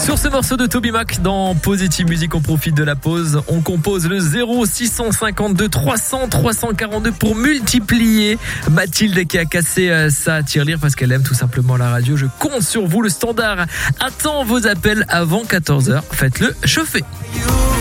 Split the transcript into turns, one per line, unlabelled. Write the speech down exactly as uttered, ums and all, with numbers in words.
Sur ce morceau de Toby Mac dans Positive Music, on profite de la pause. On compose le zéro six cent cinquante-deux trois cents trois cent quarante-deux pour multiplier. Mathilde qui a cassé sa tirelire parce qu'elle aime tout simplement la radio. Je compte sur vous. Le standard attend vos appels avant quatorze heures. Faites-le chauffer.